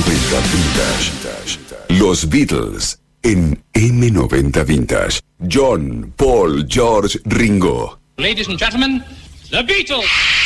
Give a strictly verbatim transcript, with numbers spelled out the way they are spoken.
noventa Vintage. Los Beatles en eme noventa Vintage. John, Paul, George, Ringo. Ladies and gentlemen, The Beatles.